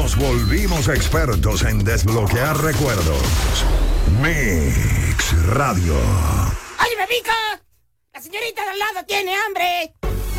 Nos volvimos expertos en desbloquear recuerdos. Mix Radio. ¡Ay, me pica! ¡La señorita de al lado tiene hambre!